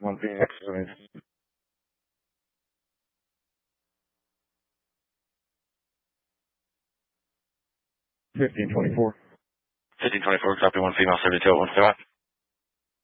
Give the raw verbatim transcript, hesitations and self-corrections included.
one Phoenix. fifteen twenty-four. fifteen twenty-four, copy one female, seventy-two at one five.